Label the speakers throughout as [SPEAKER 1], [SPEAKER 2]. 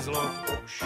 [SPEAKER 1] nezlob už.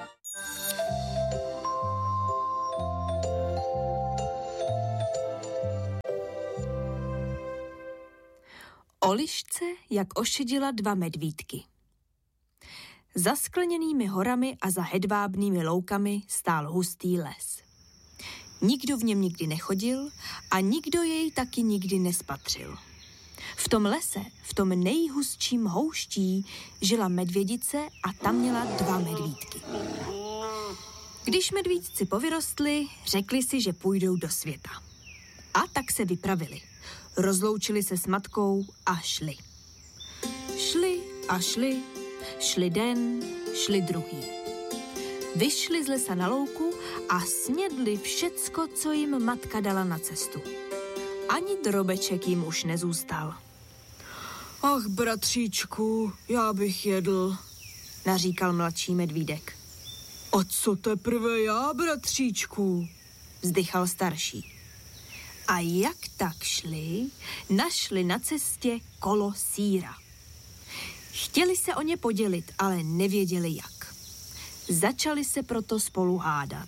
[SPEAKER 2] O lišce, jak ošidila 2 medvídky. Za skleněnými horami a za hedvábnými loukami stál hustý les. Nikdo v něm nikdy nechodil a nikdo jej taky nikdy nespatřil. V tom lese, v tom nejhustším houští, žila medvědice a tam měla 2 medvídky. Když medvídci povyrostli, řekli si, že půjdou do světa. A tak se vypravili. Rozloučili se s matkou a šli. Šli a šli, šli den, šli druhý. Vyšli z lesa na louku a snědli všecko, co jim matka dala na cestu. Ani drobeček jim už nezůstal.
[SPEAKER 3] Ach, bratříčku, já bych jedl,
[SPEAKER 2] naříkal mladší medvídek.
[SPEAKER 3] A co teprve já, bratříčku?
[SPEAKER 2] Vzdychal starší. A jak tak šli, našli na cestě kolo sýra. Chtěli se o ně podělit, ale nevěděli jak. Začali se proto spolu hádat.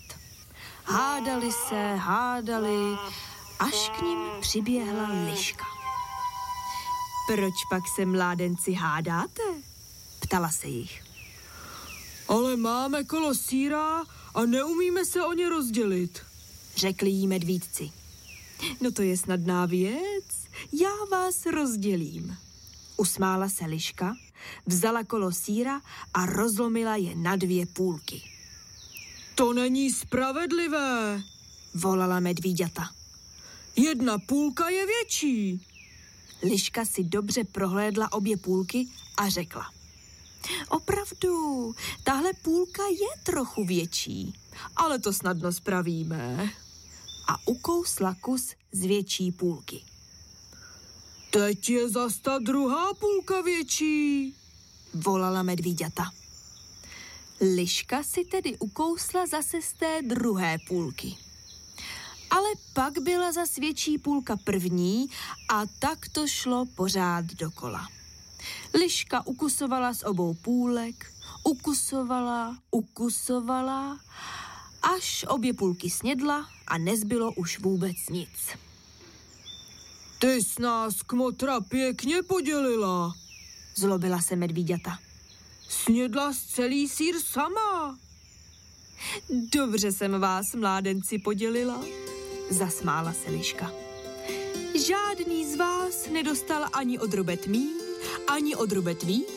[SPEAKER 2] Hádali, až k nim přiběhla liška. Proč pak se, mládenci, hádáte? Ptala se jich.
[SPEAKER 3] Ale máme kolo sýra a neumíme se o ně rozdělit,
[SPEAKER 2] řekli jí medvídci. No to je snadná věc, já vás rozdělím. Usmála se liška, vzala kolo sýra a rozlomila je na 2 půlky.
[SPEAKER 3] To není spravedlivé,
[SPEAKER 2] volala medvíďata.
[SPEAKER 3] 1 půlka je větší.
[SPEAKER 2] Liška si dobře prohlédla obě půlky a řekla. Opravdu, tahle půlka je trochu větší, ale to snadno spravíme. A ukousla kus z větší půlky.
[SPEAKER 3] Teď je zas ta druhá půlka větší,
[SPEAKER 2] volala medvíďata. Liška si tedy ukousla zase z té druhé půlky. Ale pak byla zas větší půlka první a tak to šlo pořád dokola. Liška ukusovala z obou půlek, ukusovala, až obě půlky snědla a nezbylo už vůbec nic.
[SPEAKER 3] Ty jsi nás, kmotra, pěkně podělila,
[SPEAKER 2] zlobila se medvíďata.
[SPEAKER 3] Snědla jsi celý sýr sama.
[SPEAKER 2] Dobře jsem vás, mládenci, podělila, zasmála se liška. Žádný z vás nedostal ani o drobet míň, ani o drobet víc